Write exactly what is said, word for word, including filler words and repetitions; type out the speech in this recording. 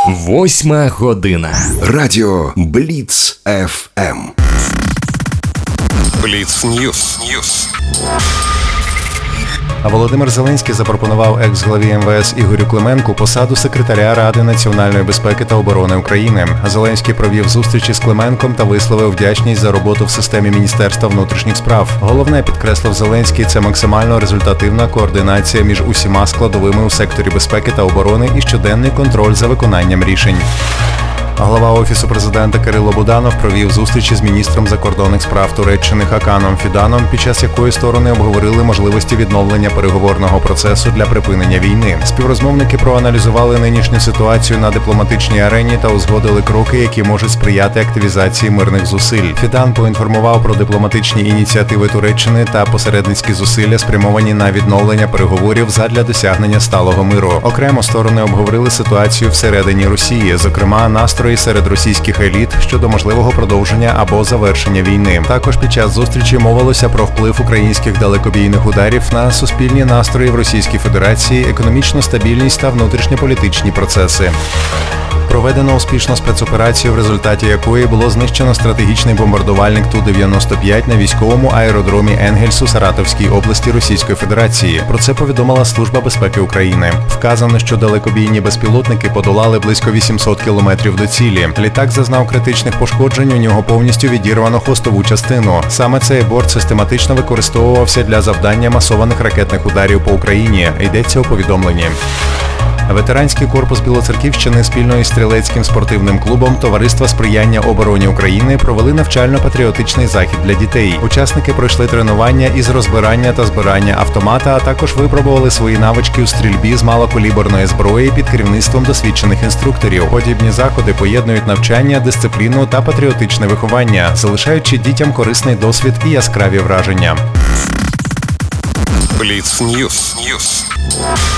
Восьма година. Радіо Бліц еф ем. Бліц Ньюс. Ньюс. А Володимир Зеленський запропонував екс-главі ем ве ес Ігорю Клименку посаду секретаря Ради національної безпеки та оборони України. Зеленський провів зустрічі з Клименком та висловив вдячність за роботу в системі Міністерства внутрішніх справ. Головне, підкреслив Зеленський, це максимально результативна координація між усіма складовими у секторі безпеки та оборони і щоденний контроль за виконанням рішень. Глава Офісу президента Кирило Буданов провів зустрічі з міністром закордонних справ Туреччини Хаканом Фіданом, під час якої сторони обговорили можливості відновлення переговорного процесу для припинення війни. Співрозмовники проаналізували нинішню ситуацію на дипломатичній арені та узгодили кроки, які можуть сприяти активізації мирних зусиль. Фідан поінформував про дипломатичні ініціативи Туреччини та посередницькі зусилля, спрямовані на відновлення переговорів задля досягнення сталого миру. Окремо сторони обговорили ситуацію всередині Росії, зокрема настрої серед російських еліт щодо можливого продовження або завершення війни. Також під час зустрічі мовилося про вплив українських далекобійних ударів на суспільні настрої в Російській Федерації, економічну стабільність та внутрішньополітичні процеси. Проведено успішну спецоперацію, в результаті якої було знищено стратегічний бомбардувальник Ту дев'яносто п'ять на військовому аеродромі Енгельс у Саратовській області Російської Федерації. Про це повідомила Служба безпеки України. Вказано, що далекобійні безпілотники подолали близько вісімсот кілометрів до цілі. Літак зазнав критичних пошкоджень, у нього повністю відірвано хвостову частину. Саме цей борт систематично використовувався для завдання масованих ракетних ударів по Україні, йдеться у повідомленні. Ветеранський корпус Білоцерківщини спільно із стрілецьким спортивним клубом Товариства сприяння обороні України провели навчально-патріотичний захід для дітей. Учасники пройшли тренування із розбирання та збирання автомата, а також випробували свої навички у стрільбі з малокаліберної зброї під керівництвом досвідчених інструкторів. Подібні заходи поєднують навчання, дисципліну та патріотичне виховання, залишаючи дітям корисний досвід і яскраві враження. Бліц Ньюс. Ньюс.